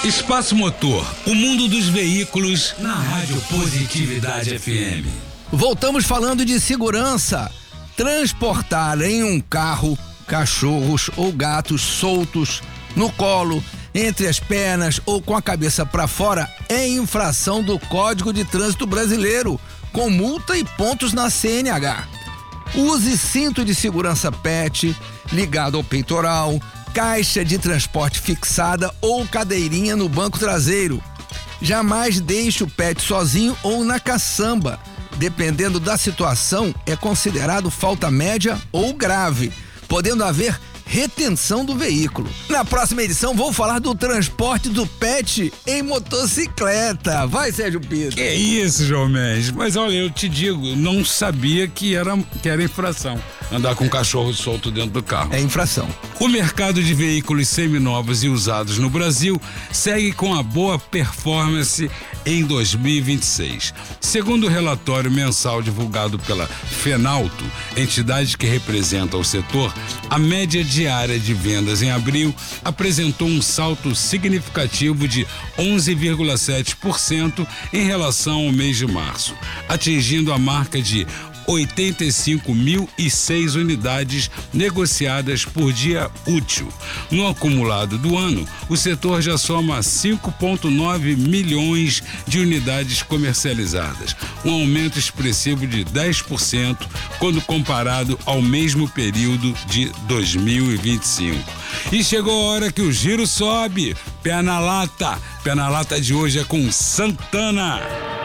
Espaço Motor, o mundo dos veículos na Rádio Positividade FM. Voltamos falando de segurança. Transportar em um carro cachorros ou gatos soltos no colo, entre as pernas ou com a cabeça para fora é infração do Código de Trânsito Brasileiro, com multa e pontos na CNH. Use cinto de segurança PET ligado ao peitoral, caixa de transporte fixada ou cadeirinha no banco traseiro. Jamais deixe o pet sozinho ou na caçamba. Dependendo da situação, é considerado falta média ou grave, podendo haver retenção do veículo. Na próxima edição, vou falar do transporte do pet em motocicleta. Vai, Sérgio Pinto. Que isso, João Mendes. Mas olha, eu te digo, não sabia que era infração andar com um cachorro solto dentro do carro. É infração. O mercado de veículos seminovos e usados no Brasil segue com a boa performance em 2026. Segundo o relatório mensal divulgado pela Fenauto, entidade que representa o setor, a média diária de vendas em abril apresentou um salto significativo de 11,7% em relação ao mês de março, atingindo a marca de 85.006 unidades negociadas por dia útil. No acumulado do ano, o setor já soma 5,9 milhões de unidades comercializadas, um aumento expressivo de 10% quando comparado ao mesmo período de 2025. E chegou a hora que o giro sobe. Pé na lata. Pé na lata de hoje é com Santana.